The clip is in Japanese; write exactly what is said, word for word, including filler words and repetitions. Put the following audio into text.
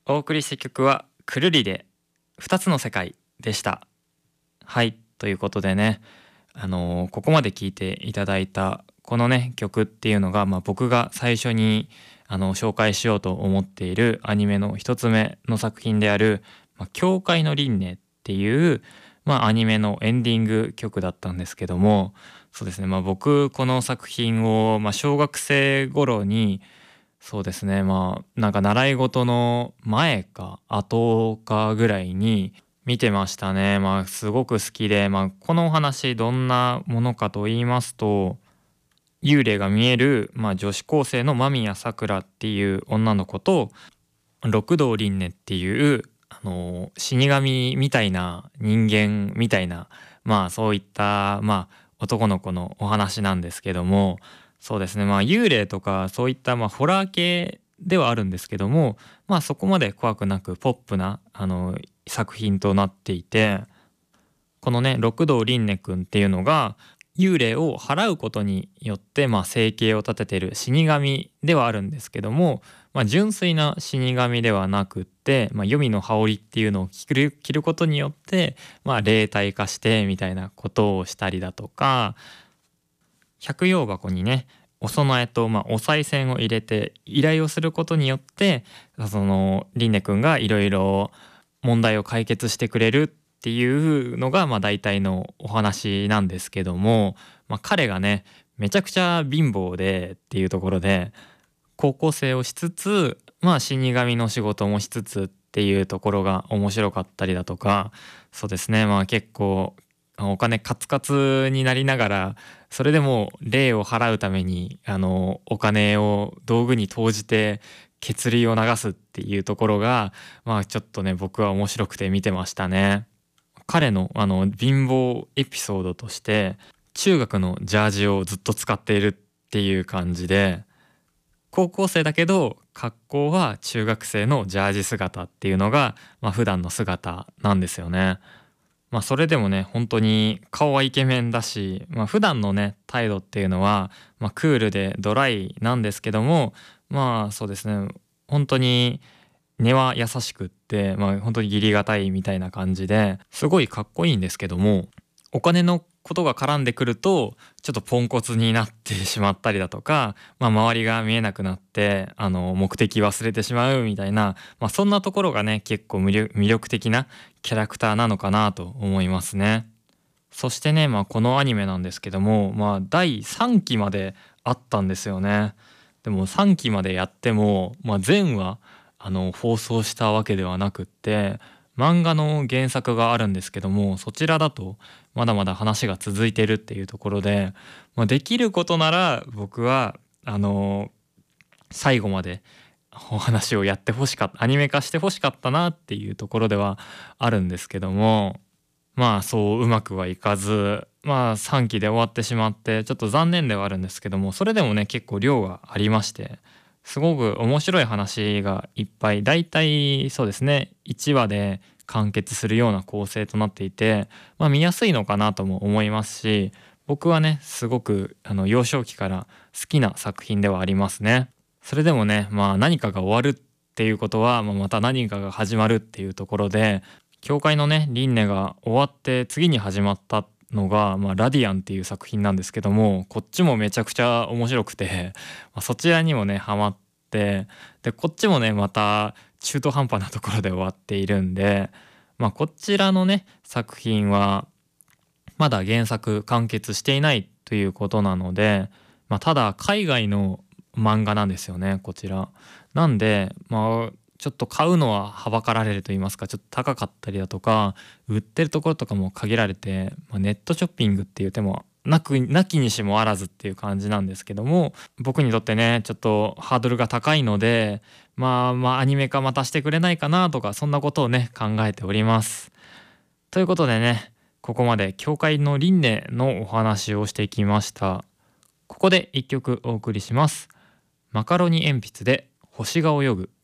お送りした曲はくるりでふたつの世界でした。はい、ということでね、あのーここまで聴いていただいたこのね曲っていうのが、まあ、僕が最初にあの紹介しようと思っているアニメの一つ目の作品である「まあ、教会の輪廻」っていう、まあ、アニメのエンディング曲だったんですけども、そうですね、まあ、僕この作品を、まあ、小学生頃に、そうですね、まあなんか習い事の前か後かぐらいに見てましたね。まあすごく好きで、まあ、このお話どんなものかと言いますと、幽霊が見える、まあ、女子高生の間宮さくらっていう女の子と六道輪廻っていうあの死神みたいな人間みたいな、まあそういったまあ男の子のお話なんですけども、そうですね、まあ幽霊とかそういったまあホラー系ではあるんですけども、まあそこまで怖くなくポップなあの作品となっていて、このね六道輪廻くんっていうのが幽霊を払うことによって、まあ、生計を立ててる死神ではあるんですけども、まあ、純粋な死神ではなくって、まあ、黄泉の羽織っていうのを着る、着ることによって、まあ、霊体化してみたいなことをしたりだとか、百葉箱にねお供えと、まあ、お賽銭を入れて依頼をすることによって、その輪廻くんがいろいろ問題を解決してくれるっていうのがまあ大体のお話なんですけども、まあ、彼がねめちゃくちゃ貧乏でっていうところで高校生をしつつ、まあ、死神の仕事もしつつっていうところが面白かったりだとか、そうですね、まあ結構お金カツカツになりながらそれでも霊を払うためにあのお金を道具に投じて血流を流すっていうところが、まあちょっとね僕は面白くて見てましたね。彼のあの貧乏エピソードとして中学のジャージをずっと使っているっていう感じで、高校生だけど格好は中学生のジャージ姿っていうのが、まあ、普段の姿なんですよね。まあそれでもね本当に顔はイケメンだし、まあ、普段のね態度っていうのは、まあ、クールでドライなんですけども、まあそうですね、本当に根は優しくって、まあ本当に義理がたいみたいな感じですごいかっこいいんですけども、お金のことが絡んでくるとちょっとポンコツになってしまったりだとか、まあ、周りが見えなくなってあの目的忘れてしまうみたいな、まあ、そんなところがね結構魅力魅力的なキャラクターなのかなと思いますね。そしてね、まあ、このアニメなんですけども、まあ、だいさんきまであったんですよね。でもさんきまでやっても、まあ、全話あの放送したわけではなくって、漫画の原作があるんですけどもそちらだとまだまだ話が続いてるっていうところで、まあ、できることなら僕はあの最後までお話をやってほしかったアニメ化してほしかったなっていうところではあるんですけども、まあそううまくはいかず、まあさんきで終わってしまってちょっと残念ではあるんですけども、それでもね結構量がありまして、すごく面白い話がいっぱい、だいたいそうですねいちわで完結するような構成となっていて、まあ見やすいのかなとも思いますし、僕はねすごくあの幼少期から好きな作品ではありますね。それでもね、まあ何かが終わるっていうことは、まあ、また何かが始まるっていうところで、教会のね輪廻が終わって次に始まったのが、まあ、ラディアンっていう作品なんですけども、こっちもめちゃくちゃ面白くて、まあ、そちらにもねハマって、でこっちもねまた中途半端なところで終わっているんで、まあ、こちらのね作品はまだ原作完結していないということなので、まあ、ただ海外の漫画なんですよねこちら。なんでまあちょっと買うのははばかられると言いますか、ちょっと高かったりだとか売ってるところとかも限られて、まあ、ネットショッピングっていう手もなくなきにしもあらずっていう感じなんですけども、僕にとってねちょっとハードルが高いので、まあまあアニメ化またしてくれないかなとか、そんなことをね考えております。ということでね、ここまで教会の輪廻のお話をしてきました。ここで一曲お送りします。マカロニ鉛筆で星が泳ぐ。